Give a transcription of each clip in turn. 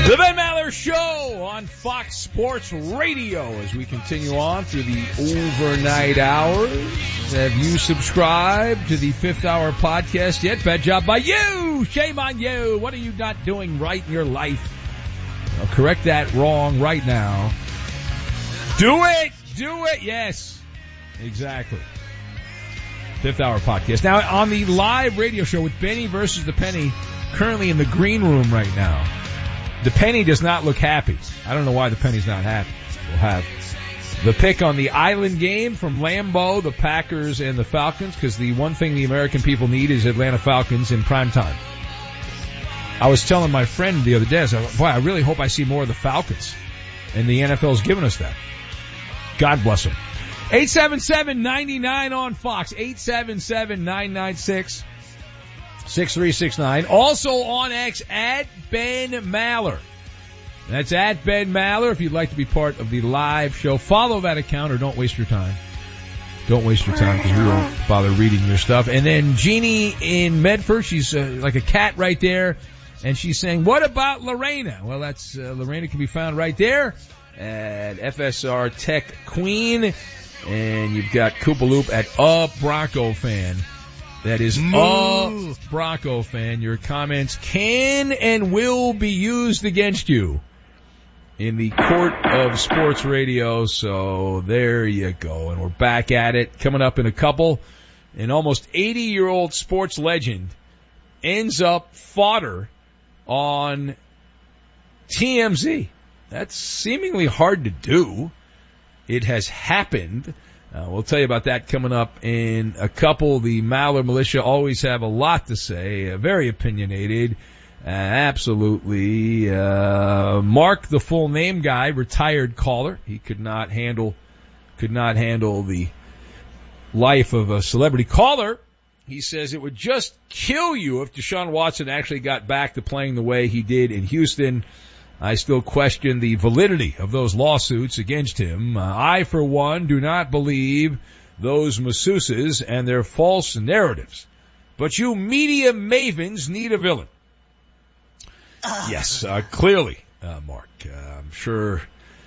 The Ben Maller Show on Fox Sports Radio as we continue on through the overnight hours. Have you subscribed to the Fifth Hour podcast yet? Bad job by you! Shame on you! What are you not doing right in your life? I'll correct that wrong right now. Do it! Do it! Yes. Exactly. Fifth Hour podcast. Now, on the live radio show with Benny versus the Penny, currently in the green room right now, the Penny does not look happy. I don't know why the Penny's not happy. We'll have the pick on the Island game from Lambeau, the Packers, and the Falcons, because the one thing the American people need is Atlanta Falcons in prime time. I was telling my friend the other day, I said, boy, I really hope I see more of the Falcons. And the NFL's given us that. God bless them. 877-99 on Fox. 877-996-6369. Also on X, at Ben Maller. That's at Ben Maller. If you'd like to be part of the live show, follow that account or don't waste your time. Don't waste your time because we won't bother reading your stuff. And then Jeannie in Medford, she's like a cat right there. And she's saying, what about Lorena? Well, that's Lorena can be found right there at FSR Tech Queen. And you've got Koopaloop at a Bronco fan. That is a Bronco fan. Your comments can and will be used against you in the court of sports radio. So there you go. And we're back at it. Coming up in a couple, an almost 80-year-old sports legend ends up fodder on TMZ. That's seemingly hard to do. It has happened. We'll tell you about that coming up in a couple. The Maller Militia always have a lot to say. Very opinionated. Absolutely. Mark, the full name guy, retired caller. He could not handle the life of a celebrity caller. He says it would just kill you if Deshaun Watson actually got back to playing the way he did in Houston. I still question the validity of those lawsuits against him. I, for one, do not believe those masseuses and their false narratives. But you media mavens need a villain. Yes, clearly, Mark. I'm sure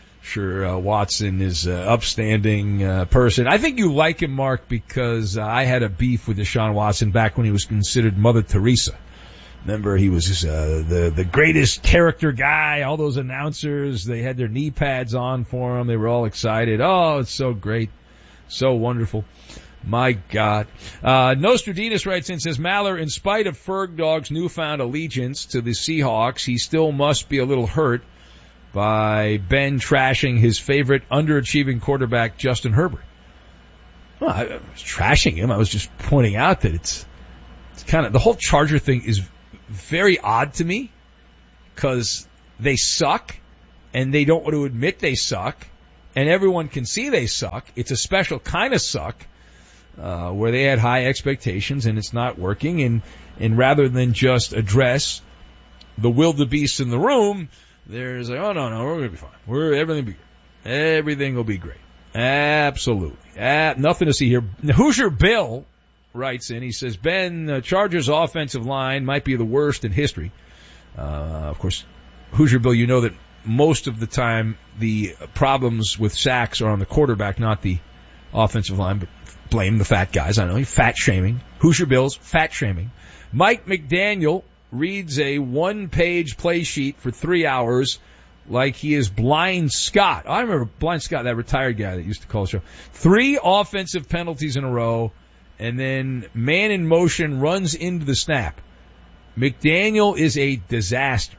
Watson is an upstanding person. I think you like him, Mark, because I had a beef with Deshaun Watson back when he was considered Mother Teresa. Remember, he was the greatest character guy. All those announcers, they had their knee pads on for him. They were all excited. Oh, it's so great. So wonderful. My God. Nostradamus writes in, says, Maller, in spite of Ferg Dog's newfound allegiance to the Seahawks, he still must be a little hurt by Ben trashing his favorite underachieving quarterback, Justin Herbert. Well, I was trashing him. I was just pointing out that it's kind of, the whole Charger thing is very odd to me because they suck and they don't want to admit they suck and everyone can see they suck. It's a special kind of suck where they had high expectations and it's not working, and rather than just address the wildebeest in the room, there's like, oh no, we're gonna be fine. Everything will be great. Absolutely. Nothing to see here. Hoosier Bill writes in, he says, Ben, Chargers offensive line might be the worst in history. Of course, Hoosier Bill, you know that most of the time the problems with sacks are on the quarterback, not the offensive line, but blame the fat guys. I know, you're fat shaming. Hoosier Bill's fat shaming. Mike McDaniel reads a one-page play sheet for 3 hours like he is Blind Scott. I remember Blind Scott, that retired guy that used to call the show. 3 offensive penalties in a row, and then man in motion runs into the snap. McDaniel is a disaster.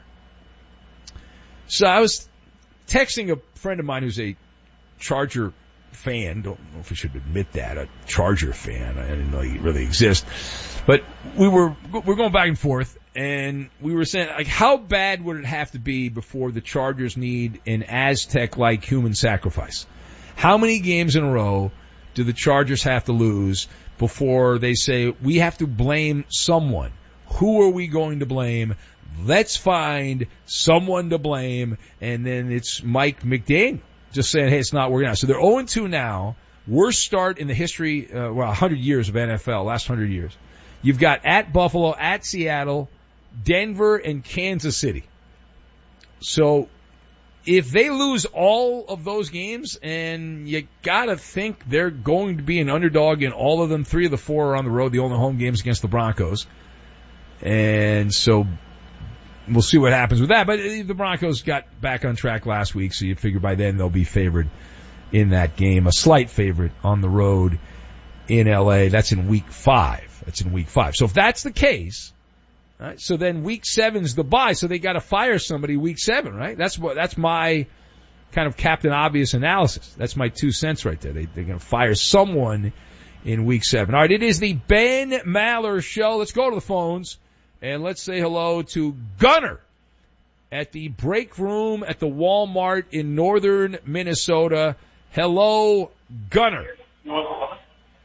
So I was texting a friend of mine who's a Charger fan. Don't know if I should admit that, a Charger fan. I didn't know he really exists. But we're going back and forth, and we were saying, like, how bad would it have to be before the Chargers need an Aztec-like human sacrifice? How many games in a row do the Chargers have to lose before they say, we have to blame someone? Who are we going to blame? Let's find someone to blame. And then it's Mike McDaniel just saying, hey, it's not working out. So they're 0-2 now. Worst start in the history, 100 years of NFL, last 100 years. You've got at Buffalo, at Seattle, Denver, and Kansas City. So if they lose all of those games, and you gotta think they're going to be an underdog in all of them, 3 of the 4 are on the road, the only home games against the Broncos. And so we'll see what happens with that. But the Broncos got back on track last week, so you figure by then they'll be favored in that game. A slight favorite on the road in LA. That's in week 5. So if that's the case, right, so then week 7's the bye, so they gotta fire somebody week 7, right? That's my kind of Captain Obvious analysis. That's my 2 cents right there. They're gonna fire someone in week 7. All right, it is the Ben Maller Show. Let's go to the phones. And let's say hello to Gunner at the break room at the Walmart in northern Minnesota. Hello, Gunner. Well,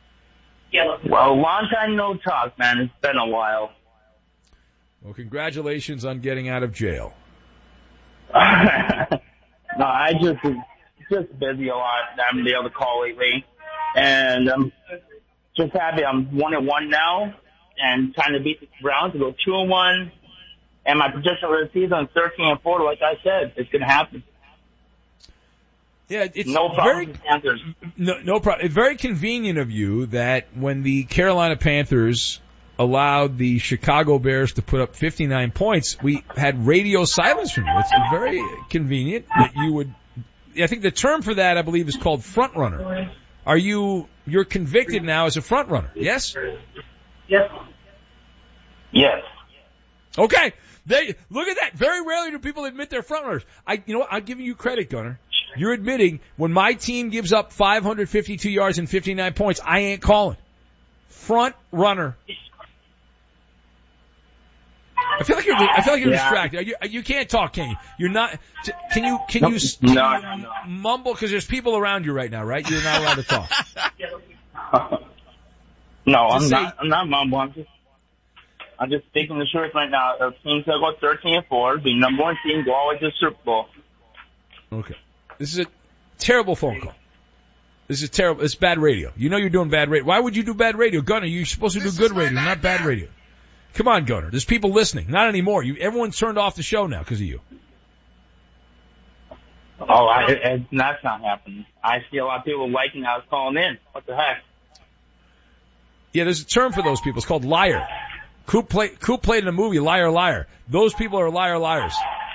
long time no talk, man. It's been a while. Well, congratulations on getting out of jail. No, I just busy a lot. I haven't been able to call lately. And I'm just happy I'm 1-1 now. And trying to beat the Browns to go 2-1, and my prediction for the season is 13-4. Like I said, it's going to happen. Yeah, it's no problem. No problem. It's very convenient of you that when the Carolina Panthers allowed the Chicago Bears to put up 59 points, we had radio silence from you. It's very convenient that you would. I think the term for that, I believe, is called front runner. You're convicted now as a front runner? Yes. Yes. Okay. Look at that. Very rarely do people admit they're front runners. You know what? I'm giving you credit, Gunner. You're admitting when my team gives up 552 yards and 59 points, I ain't calling. Front runner. I feel like you're distracted. You can't talk, can you? You're not. Can you No. Mumble? Because there's people around you right now, right? You're not allowed to talk. No, I'm not mumbling. I'm just speaking the truth right now. The team's going to go 13-4, be number 1 team, go all the way to the Super Bowl. Okay. This is a terrible phone call. This is terrible. It's bad radio. You know you're doing bad radio. Why would you do bad radio? Gunner, you're supposed to do good radio, not bad radio. Come on, Gunner. There's people listening. Not anymore. Everyone's turned off the show now because of you. Oh, that's not happening. I see a lot of people liking I was calling in. What the heck? Yeah, there's a term for those people. It's called liar. Coop played in a movie, Liar, Liar. Those people are liar, liars.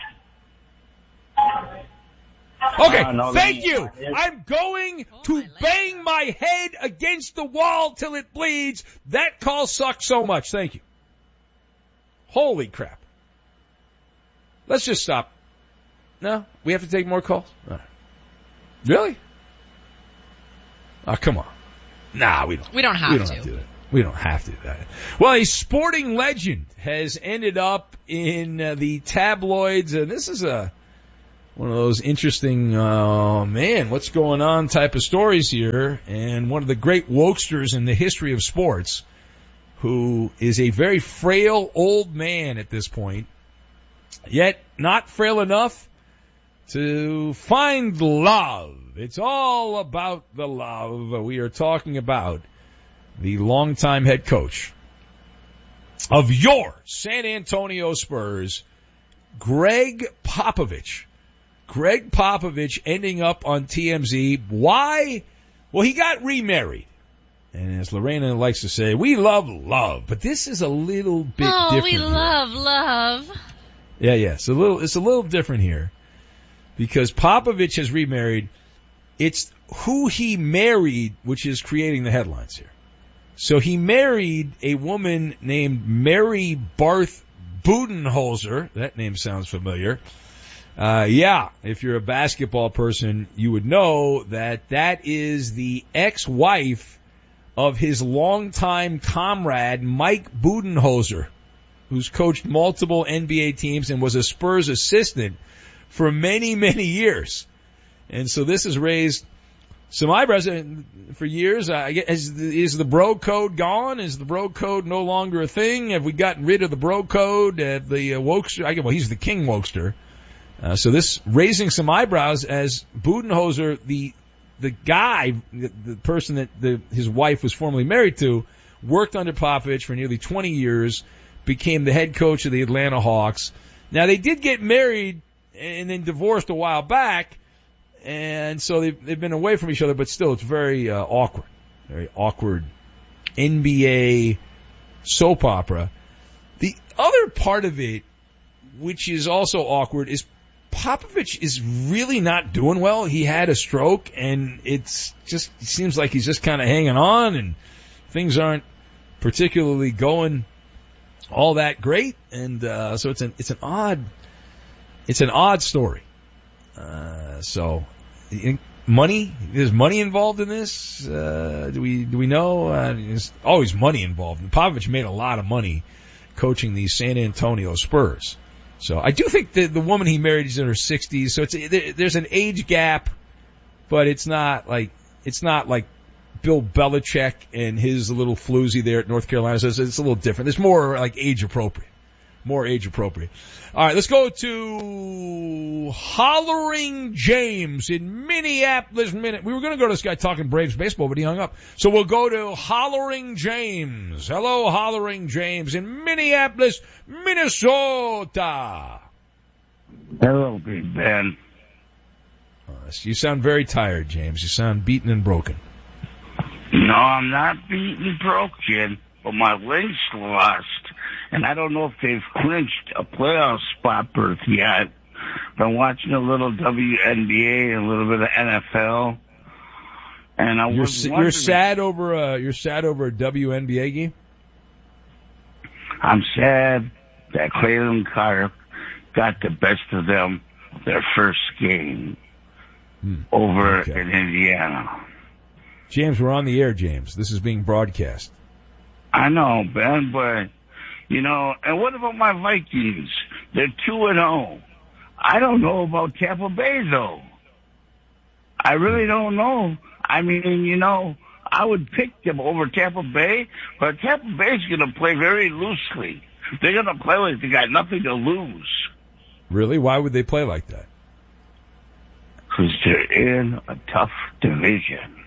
Okay, thank you. I'm going to bang my head against the wall till it bleeds. That call sucked so much. Thank you. Holy crap. Let's just stop. No? We have to take more calls? Right. Really? Oh, come on. Nah, we don't. We don't have to. Do that. We don't have to do that. Well, a sporting legend has ended up in the tabloids, and this is one of those interesting, man, what's going on type of stories here, and one of the great wokesters in the history of sports, who is a very frail old man at this point, yet not frail enough to find love. It's all about the love. We are talking about the longtime head coach of your San Antonio Spurs, Greg Popovich. Greg Popovich ending up on TMZ. Why? Well, he got remarried. And as Lorena likes to say, we love love. But this is a little bit different. Oh, we love love. Yeah. It's a little different here. Because Popovich has remarried. It's who he married which is creating the headlines here. So he married a woman named Mary Barth Budenholzer. That name sounds familiar. If you're a basketball person, you would know that is the ex-wife of his longtime comrade, Mike Budenholzer, who's coached multiple NBA teams and was a Spurs assistant for many, many years. And so this has raised some eyebrows for years. Is the bro code gone? Is the bro code no longer a thing? Have we gotten rid of the bro code? The wokester, he's the king wokester. So this raising some eyebrows as Budenholzer, the guy, the person that his wife was formerly married to, worked under Popovich for nearly 20 years, became the head coach of the Atlanta Hawks. Now they did get married and then divorced a while back. And so they've been away from each other, but still it's very awkward NBA soap opera. The other part of it, which is also awkward, is Popovich is really not doing well. He had a stroke, and it seems like he's just kind of hanging on, and things aren't particularly going all that great. And so it's an odd story. So money, there's money involved in this. Do we know? There's always money involved. And Popovich made a lot of money coaching the San Antonio Spurs. So I do think that the woman he married is in her 60s. So there's an age gap, but it's not like Bill Belichick and his little floozy there at North Carolina. So it's a little different. It's more like age appropriate. More age appropriate. All right, let's go to Hollering James in Minneapolis. We were going to go to this guy talking Braves baseball, but he hung up. So we'll go to Hollering James. Hello, Hollering James in Minneapolis, Minnesota. Hello, Big Ben. You sound very tired, James. You sound beaten and broken. No, I'm not beaten broken, but my Lynx lost. And I don't know if they've clinched a playoff spot berth yet. Been watching a little WNBA, a little bit of NFL, and you're sad over a WNBA game. I'm sad that Clayton Clark got the best of them their first game over in Indiana. James, we're on the air, James. This is being broadcast. I know, Ben, but. You know, and what about my Vikings? They're 2-0. I don't know about Tampa Bay, though. I really don't know. I mean, you know, I would pick them over Tampa Bay, but Tampa Bay's going to play very loosely. They're going to play like they got nothing to lose. Really? Why would they play like that? Because they're in a tough division.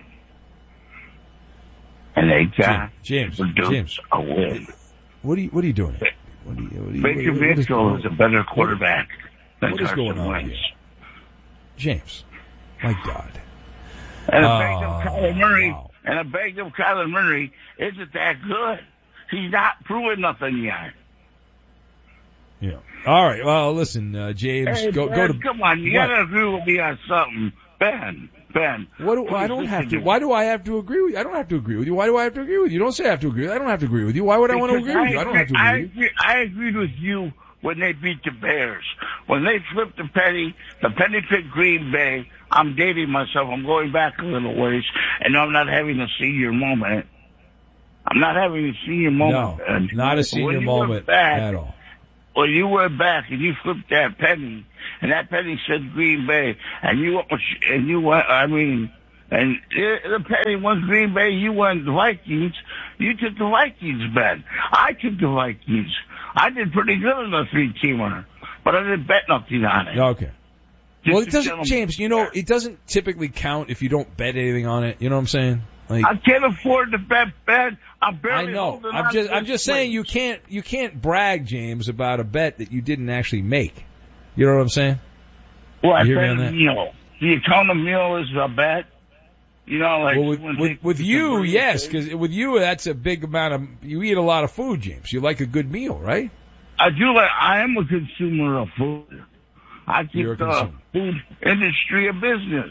And they got James, a win. What are you doing? Baker Mayfield is a better quarterback than what is Carson going on Wentz. here? James, my God. And a bag of Kyler Murray, and a bag of Kyler Murray isn't that good. He's not proving nothing yet. Yeah. All right. Well, listen, James, hey, go Ben, to. Come on, you gotta agree with me on something, Ben. I don't have to. Why do I have to agree with you? I don't have to agree with you. Why do I have to agree with you? You don't say I have to agree. I don't have to agree with you. Why would I want to agree with you? I don't have to agree with you. I agreed with you when they beat the Bears. When they flipped the penny picked Green Bay. I'm dating myself. I'm going back a little ways, and I'm not having a senior moment. I'm not having a senior moment. No, not a senior moment at all. Well, you went back and you flipped that penny, and that penny said Green Bay, and the penny went Green Bay, you went the Vikings, you took the Vikings, Ben. I took the Vikings. I did pretty good on the 3-teamer, but I didn't bet nothing on it. Okay. Well, it doesn't, James, you know, it doesn't typically count if you don't bet anything on it. You know what I'm saying? Like, I can't afford to bet, Ben. I'm barely I know. holding I'm just saying you can't brag, James, about a bet that you didn't actually make. You know what I'm saying? Well, I bet a meal. Do you count a meal as a bet? You know, like with you, yes, because with you that's a big amount of. You eat a lot of food, James. You like a good meal, right? I do. I am a consumer of food. I keep the food industry a business.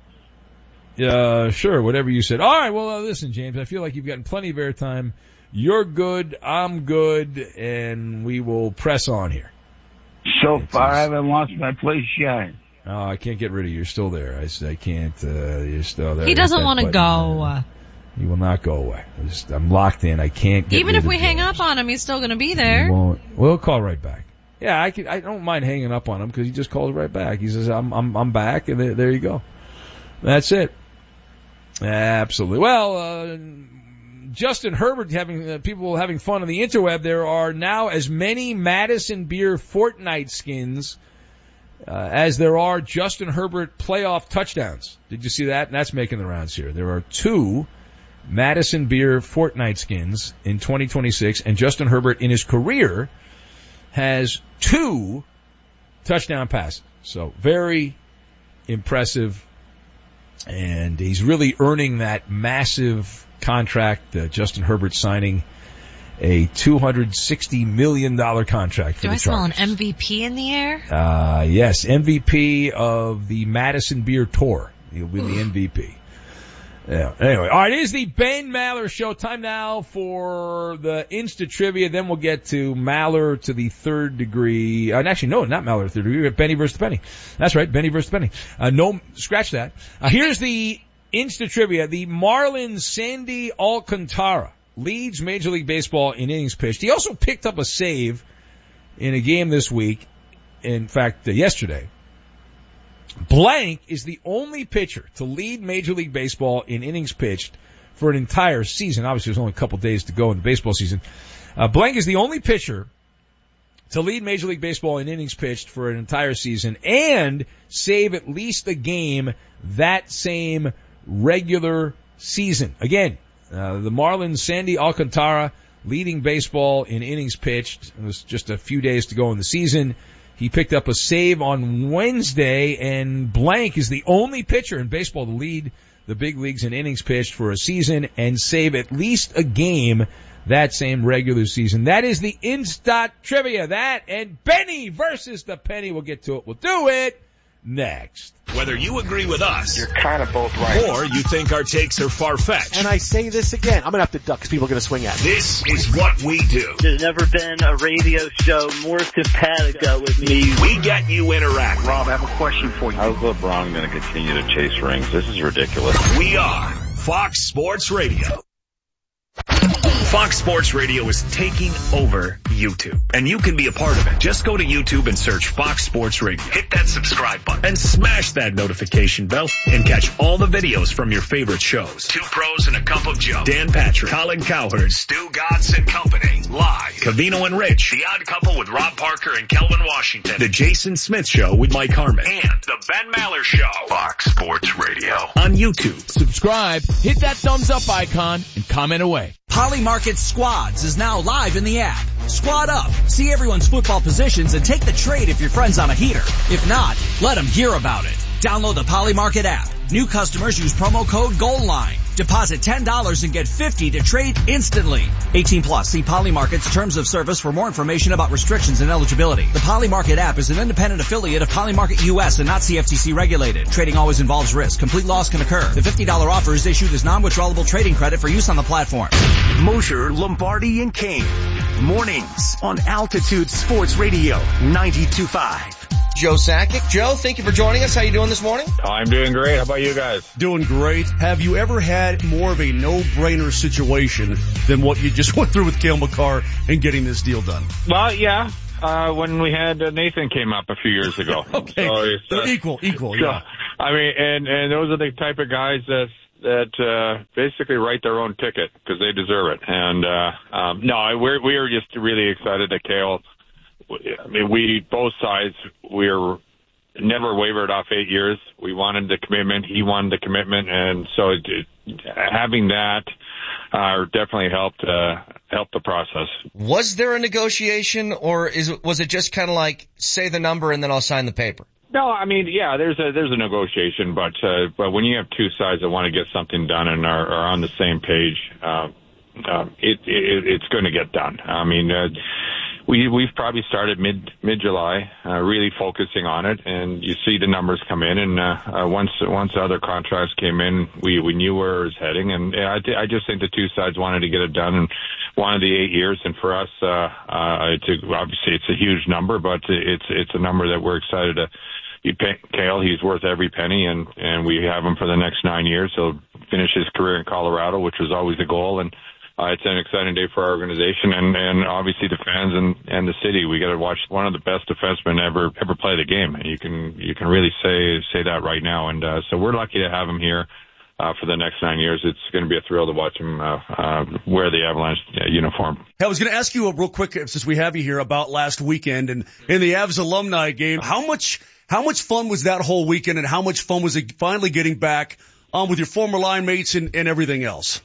Sure, whatever you said. All right, well, listen, James, I feel like you've gotten plenty of airtime. You're good, I'm good, and we will press on here. So far, I haven't lost my place yet. Oh, I can't get rid of you. You're still there. I can't, you're still there. He doesn't want to go. He will not go away. I'm locked in. I can't get Even rid if we of hang James. up on him, he's still going to be there. He won't. We'll call right back. Yeah, I don't mind hanging up on him because he just calls right back. He says, I'm back, and there you go. That's it. Absolutely. Well, Justin Herbert people having fun on the interweb. There are now as many Madison Beer Fortnite skins as there are Justin Herbert playoff touchdowns. Did you see that? And that's making the rounds here. There are 2 Madison Beer Fortnite skins in 2026, and Justin Herbert in his career has 2 touchdown passes. So very impressive. And he's really earning that massive contract. Justin Herbert signing a $260 million contract for Do the I smell an Chargers. MVP in the air? Yes, MVP of the Madison Beer Tour. He'll be the MVP. Yeah. Anyway, all right, it is the Ben Maller Show. Time now for the Insta Trivia. Then we'll get to Maller to the third degree. Actually, no, not Maller to the third degree. Benny versus Penny. That's right, Benny versus Penny. No, scratch that. Here's the Insta Trivia. The Marlins Sandy Alcantara leads Major League Baseball in innings pitched. He also picked up a save in a game this week. In fact, yesterday. Blank is the only pitcher to lead Major League Baseball in innings pitched for an entire season. Obviously, there's only a couple days to go in the baseball season. Blank is the only pitcher to lead Major League Baseball in innings pitched for an entire season and save at least a game that same regular season. Again, the Marlins, Sandy Alcantara, leading baseball in innings pitched. It was just a few days to go in the season. He picked up a save on Wednesday, and Blank is the only pitcher in baseball to lead the big leagues in innings pitched for a season and save at least a game that same regular season. That is the Insta Trivia. That and Benny versus the Penny. We'll get to it. We'll do it next. Whether you agree with us, you're kind of both right, or you think our takes are far-fetched. And I say this again, I'm going to have to duck because people are going to swing at me. This is what we do. There's never been a radio show more simpatico with me. We get you interacting. Rob, I have a question for you. How's LeBron going to continue to chase rings? This is ridiculous. We are Fox Sports Radio. Fox Sports Radio is taking over YouTube, and you can be a part of it. Just go to YouTube and search Fox Sports Radio. Hit that subscribe button and smash that notification bell and catch all the videos from your favorite shows. Two Pros and a Cup of Joe, Dan Patrick, Colin Cowherd, Stu Godson and Company, live. Covino and Rich, The Odd Couple with Rob Parker and Kelvin Washington, The Jason Smith Show with Mike Harmon, and The Ben Maller Show. Fox Sports Radio on YouTube. Subscribe, hit that thumbs up icon, and comment away. Polymarket Squads is now live in the app. Squad up, see everyone's football positions, and take the trade if your friend's on a heater. If not, let them hear about it. Download the Polymarket app. New customers use promo code GOALLINE. Deposit $10 and get $50 to trade instantly. 18 plus. See Polymarket's terms of service for more information about restrictions and eligibility. The Polymarket app is an independent affiliate of Polymarket US and not CFTC regulated. Trading always involves risk. Complete loss can occur. The $50 offer is issued as non-withdrawable trading credit for use on the platform. Mosher, Lombardi, and Kane. Mornings on Altitude Sports Radio 92.5. Joe Sakic. Joe, thank you for joining us. How you doing this morning? I'm doing great. How about you guys? Doing great. Have you ever had more of a no-brainer situation than what you just went through with Cale Makar and getting this deal done? Well, yeah. When we had Nathan came up a few years ago. Okay. So equal, so, yeah. I mean, and those are the type of guys that basically write their own ticket because they deserve it. And no, we are just really excited that Cale. I mean, both sides, we're never wavered off 8 years. We wanted the commitment. He wanted the commitment. And so having that definitely helped the process. Was there a negotiation, or was it just kind of like, say the number and then I'll sign the paper? No, I mean, yeah, there's a negotiation, but when you have two sides that want to get something done and are on the same page, it's going to get done. I mean, we've probably started mid-July, really focusing on it, and you see the numbers come in, and once other contracts came in, we knew where it was heading, and I just think the two sides wanted to get it done and wanted the 8 years, and for us, obviously it's a huge number, but it's a number that we're excited to. Cale, he's worth every penny, and we have him for the next 9 years. He'll finish his career in Colorado, which was always the goal, and it's an exciting day for our organization and obviously the fans and the city. We got to watch one of the best defensemen ever play the game. And you can really say that right now. And so we're lucky to have him here for the next 9 years. It's going to be a thrill to watch him wear the Avalanche uniform. Hey, I was going to ask you real quick, since we have you here, about last weekend and in the Avs alumni game. How much fun was that whole weekend, and how much fun was it finally getting back with your former line mates and everything else?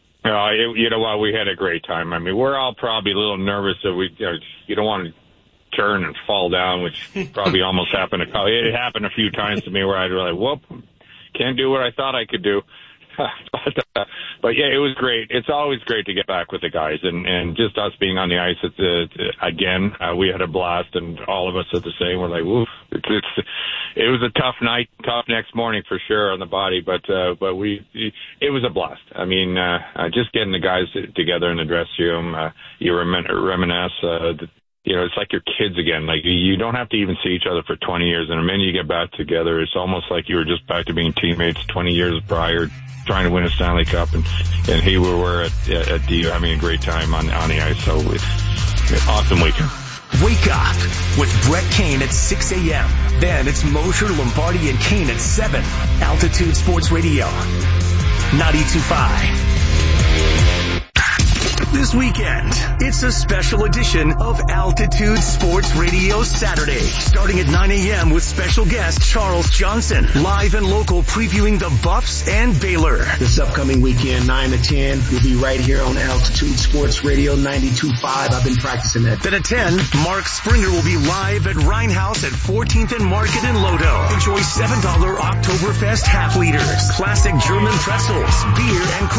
You know what? We had a great time. I mean, we're all probably a little nervous that you don't want to turn and fall down, which probably almost happened. It happened a few times to me where I'd be like, whoop, can't do what I thought I could do. But yeah, it was great. It's always great to get back with the guys, and just us being on the ice again. We had a blast, and all of us said the same. We're like, woof. It was a tough night, tough next morning for sure on the body, but it was a blast. I mean, just getting the guys together in the dressing room, you reminisce. It's like your kids again. Like, you don't have to even see each other for 20 years, and the minute you get back together, it's almost like you were just back to being teammates 20 years prior, trying to win a Stanley Cup, and here we were at DU having a great time on the ice. So awesome weekend. Wake up with Brett Kane at 6 a.m. Then it's Mosher, Lombardi, and Kane at 7. Altitude Sports Radio, 92.5. This weekend, it's a special edition of Altitude Sports Radio Saturday, starting at 9 a.m. with special guest Charles Johnson, live and local previewing the Buffs and Baylor. This upcoming weekend, 9 to 10, we'll be right here on Altitude Sports Radio 92.5. I've been practicing that. Then at 10, Mark Springer will be live at Rhinehouse at 14th and Market in Lodo. Enjoy $7 Oktoberfest half liters, classic German pretzels, beer, and